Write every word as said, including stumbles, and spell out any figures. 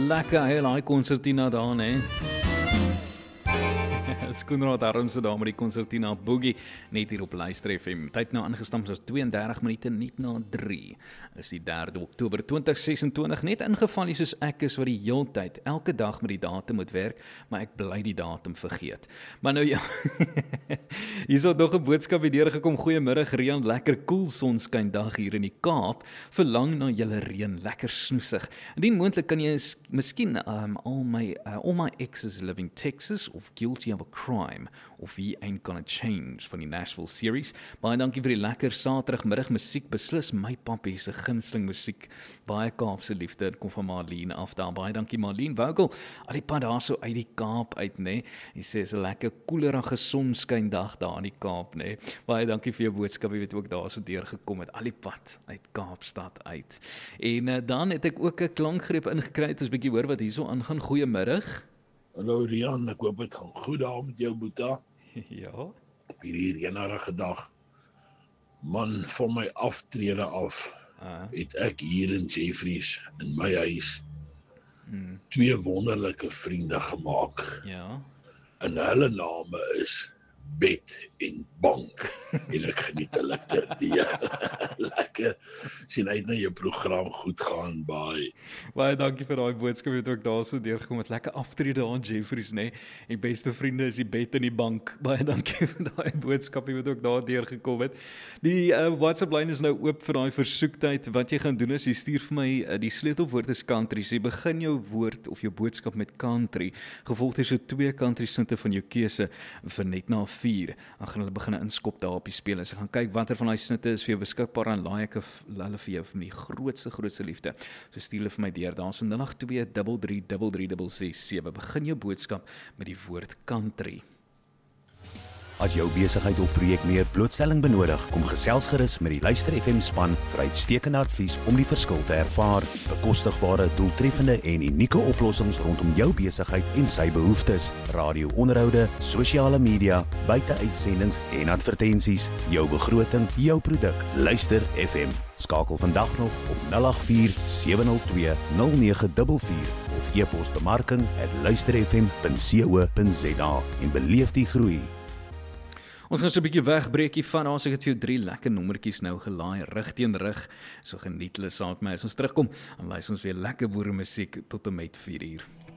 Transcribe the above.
lekker, heel daai konsertina daar, né? Skoenraad Armse daar met die Concertina Boogie, net hier op Luister F M. Tyd nou aangestamp soos tweeëndertig minute, net na drie. Is die derde Oktober twintig ses en twintig, net ingeval soos ek is wat die heeltyd, elke dag met die datum moet werk, maar ek bly die datum vergeet. Maar nou ja, hier is nog 'n boodskap hier deurgekom. Goeiemiddag Rian, lekker koel cool sonskyn dag hier in die Kaap. Verlang na julle reën, lekker snoesig. Indien moontlik kan jy miskien um, all my uh, all my exes live in Texas of guilty of a crime of He Ain't Gonna Change van die Nashville series. Baie dankie vir die lekker Saterdagmiddag musiek, beslis my pappie se gunsteling musiek. Baie Kaapse liefde, kom van Marlene af daar. Baie dankie Marlene Vogel. Al die pad daar so uit die Kaap uit, nê. Hy sê is 'n lekker koelerige sonskyn dag daar in die Kaap, nê. Baie dankie vir jou boodskap, jy weet ook daar so deurgekom het, al die pad uit Kaapstad uit. En uh, dan het ek ook 'n klankgreep ingekry, het ons bietjie hoor wat hierso aangaan. Goeiemiddag. Hallo Rian, ek hoop dit gaan goed daar met jou boeta. Ja. Op hierdie reënerige dag. Man, van my aftrede af, uh. het ek hier in Jeffreys, in my huis, hmm. twee wonderlike vriende gemaak. Ja. En hulle name is Bet en Bank. En ek geniet hulle dit. Lekker. Sien uit na jou program goed gaan, baie. Baie dankie vir daai boodskap, het ook daar so deurgekom met lekker aftrede aan Jeffreys, nê. Die beste vriende is die Bet en die Bank. Baie dankie vir daai boodskap, wat ook daar deurgekom het. Die uh, WhatsApp lyn is nou oop vir daai versoektyd. Wat jy gaan doen is, jy stuur vir my uh, die sleutelwoord is country. So jy begin jou woord of jou boodskap met country. Gevolg deur so twee country sinte van jou keuse vir net na vier. Dan gaan hulle begin inskop daar op die speel. As jy gaan kyk watter van daai snitte is vir jou beskikbaar, en laai ek hulle vir jou vir die grootste grootste liefde. So stuur hulle vir my deur. Daar is nul agt twee drie drie drie drie ses ses sewe. Begin jou boodskap met die woord country. As jou besigheid of projek meer blootstelling benodig, kom gesels gerus met die Luister F M span vir uitstekende advies om die verskil te ervaar. Bekostigbare, doeltreffende en unieke oplossings rondom jou besigheid en sy behoeftes. Radio-onderhoude, sosiale media, buite-uitsendings en advertensies. Jou begroting, jou produk. Luister F M. Skakel vandag nog op nul agt vier sewe nul twee nul nege vier vier of e-pos bemarking at luisterfm punt co punt za en beleef die groei. Ons gaan so 'n bietjie wegbreekie van ons, ek het vir jou drie lekker nommertjies nou gelaai, rig teen rig, so geniet hulle saam met my. As ons terugkom, dan luister ons weer lekker boere musiek tot en met vier uur.